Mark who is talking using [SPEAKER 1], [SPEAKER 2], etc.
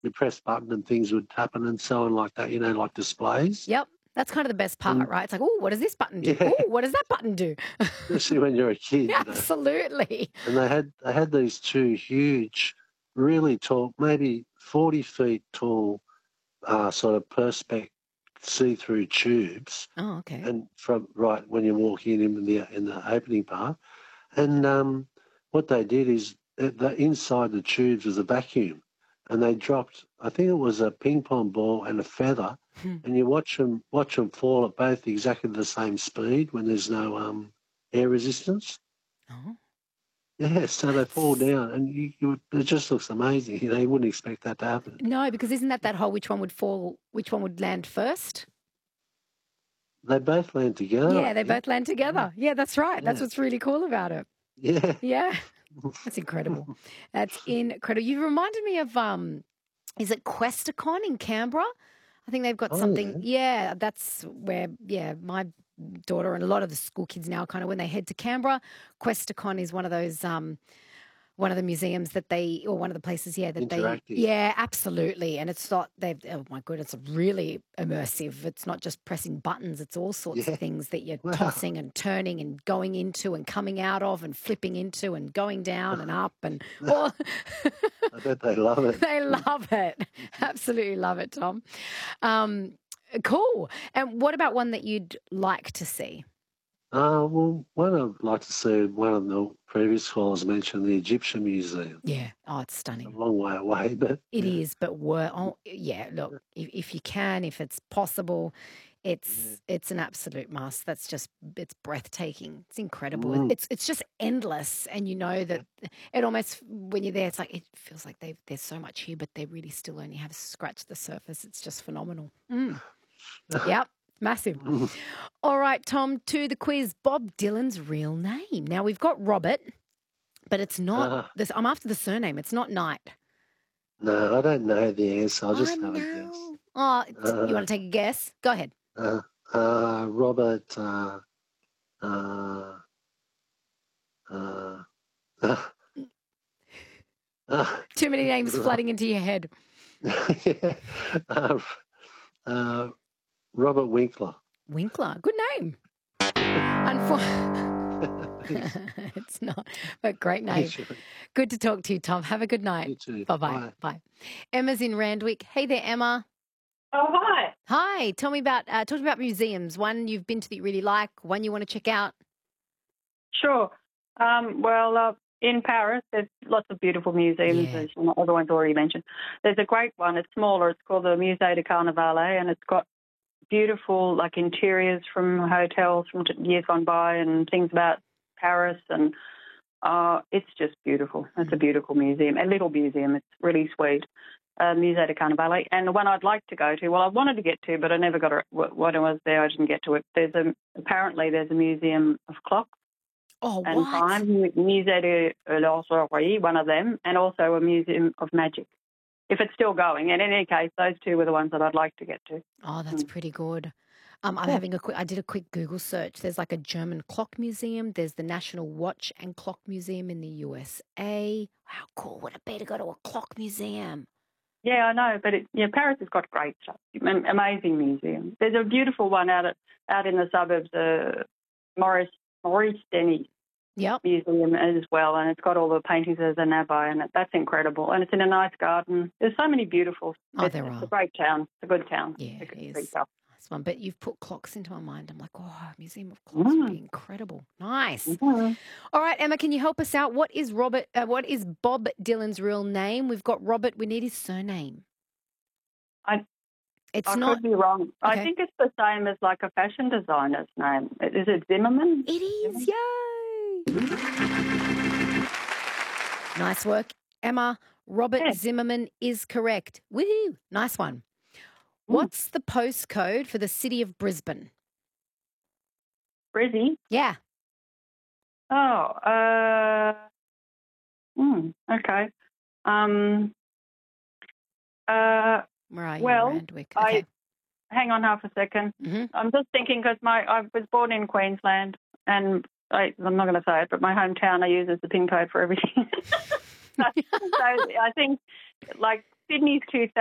[SPEAKER 1] you press button and things would happen and so on like that, like displays.
[SPEAKER 2] Yep. That's kind of the best part,
[SPEAKER 1] And
[SPEAKER 2] right? It's like, oh, what does this button do?
[SPEAKER 1] yeah,
[SPEAKER 2] Oh, what does that button do?
[SPEAKER 1] especially when you're a kid,
[SPEAKER 2] Absolutely.
[SPEAKER 1] And they had these two huge, really tall, maybe 40 feet tall, sort of perspex see-through tubes,
[SPEAKER 2] Oh, okay.
[SPEAKER 1] and from right when you walk in the opening part, and what they did is the inside the tubes was a vacuum, and they dropped, I think it was a ping pong ball and a feather, and you watch them fall at both exactly the same speed when there's no air resistance.
[SPEAKER 2] Oh.
[SPEAKER 1] Yeah, so they fall down, and it just looks amazing. You wouldn't expect that to happen.
[SPEAKER 2] No, because isn't that whole which one would fall, which one would land first?
[SPEAKER 1] They both land together.
[SPEAKER 2] Yeah,
[SPEAKER 1] I
[SPEAKER 2] they
[SPEAKER 1] think.
[SPEAKER 2] both land together. Yeah, that's right. That's
[SPEAKER 1] Yeah.
[SPEAKER 2] what's really cool about it.
[SPEAKER 1] Yeah.
[SPEAKER 2] Yeah. That's incredible. That's incredible. You reminded me of is it Questacon in Canberra? I think they've got
[SPEAKER 1] Oh,
[SPEAKER 2] something.
[SPEAKER 1] yeah.
[SPEAKER 2] Yeah, that's where my daughter and a lot of the school kids now kind of when they head to Canberra, Questacon is one of those one of the museums that or one of the places,
[SPEAKER 1] Interactive.
[SPEAKER 2] absolutely. And it's not, oh my goodness, it's really immersive. It's not just pressing buttons, it's all sorts of
[SPEAKER 1] Yeah.
[SPEAKER 2] things that you're
[SPEAKER 1] Wow.
[SPEAKER 2] tossing and turning and going into and coming out of and flipping into and going down and up and all.
[SPEAKER 1] I bet they love it.
[SPEAKER 2] They love it. Absolutely love it, Tom. Cool. And what about one that you'd like to see?
[SPEAKER 1] Well, one I'd like to see, one of the previous callers mentioned, the Egyptian Museum.
[SPEAKER 2] Yeah. Oh, it's
[SPEAKER 1] A
[SPEAKER 2] stunning.
[SPEAKER 1] long way away, but
[SPEAKER 2] It is, but yeah, look, if you can, if it's possible, it's an absolute must. It's breathtaking. It's incredible. It's just endless, and you know that it almost when you're there, it's like it feels like there's so much here, but they really still only have scratched the surface. It's just phenomenal. Yep. Massive. All right, Tom, to the quiz. Bob Dylan's real name. Now, we've got Robert, but it's not this. I'm after the surname. It's not Knight.
[SPEAKER 1] No, I don't know the answer. I'll just have a guess.
[SPEAKER 2] No. Oh, you want to take a guess? Go ahead.
[SPEAKER 1] Robert.
[SPEAKER 2] Too many names flooding into your head.
[SPEAKER 1] Robert Winkler.
[SPEAKER 2] Winkler. Good name. It's not, but great name. Good to talk to you, Tom. Have a good night.
[SPEAKER 1] You too.
[SPEAKER 2] Bye-bye. Bye. Emma's in Randwick. Hey there, Emma.
[SPEAKER 3] Oh, hi.
[SPEAKER 2] Hi. Tell me about museums. One you've been to that you really like, one you want to check out.
[SPEAKER 3] Sure. In Paris, there's lots of beautiful museums, as all the ones already mentioned. There's a great one. It's smaller. It's called the Musée de Carnavalet, and it's got beautiful, interiors from hotels from years gone by and things about Paris, and it's just beautiful. It's a beautiful museum, a little museum. It's really sweet. Musée de Carnavalet. And the one I'd like to go to, I wanted to get to, but I never got it. When I was there, I didn't get to it. Apparently there's a museum of clocks.
[SPEAKER 2] Oh,
[SPEAKER 3] and time, Musée de l'Horlogerie, one of them, and also a museum of magic, if it's still going. And in any case, those two were the ones that I'd like to get to.
[SPEAKER 2] Oh, that's pretty good. I did a quick Google search. There's a German clock museum. There's the National Watch and Clock Museum in the USA. How cool would it be to go to a clock museum?
[SPEAKER 3] Yeah, I know, but Paris has got great stuff. Amazing museum. There's a beautiful one out in the suburbs, Maurice Denny Museum as well, and it's got all the paintings of the Nabai, and that's incredible. And it's in a nice garden. There's so many beautiful. It's a great town. It's a good town.
[SPEAKER 2] Yeah, it is. Nice one. But you've put clocks into my mind. I'm like, Museum of Clocks would be incredible. Nice. All right, Emma, can you help us out? What is Bob Dylan's real name? We've got Robert. We need his surname.
[SPEAKER 3] I could be wrong.
[SPEAKER 2] Okay.
[SPEAKER 3] I think it's the same as a fashion designer's name. Is it Zimmerman?
[SPEAKER 2] It is. Yay! Nice work, Emma. Robert Zimmerman is correct. Woohoo! Nice one. What's the postcode for the city of Brisbane?
[SPEAKER 3] Brizzy?
[SPEAKER 2] Yeah.
[SPEAKER 3] Oh, okay.
[SPEAKER 2] Where are you, Randwick? Okay.
[SPEAKER 3] Hang on half a second.
[SPEAKER 2] Mm-hmm.
[SPEAKER 3] I'm just thinking because I was born in Queensland, and I'm not going to say it, but my hometown I use as the pin code for everything. so I think Sydney's 2000.